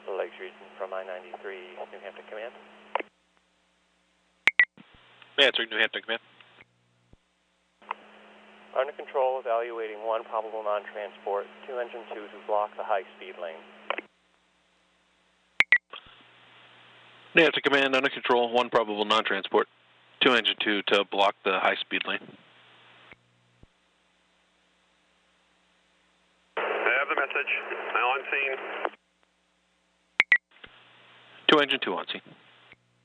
Lakes Region from I-93, New Hampton Command. Answering New Hampton Command. Under control, evaluating 1 probable non-transport, 2 engine 2 to block the high-speed lane. New Hampton Command, under control, 1 probable non-transport, 2 engine 2 to block the high-speed lane. I have the message. Now on scene. 2 engine 2 on scene.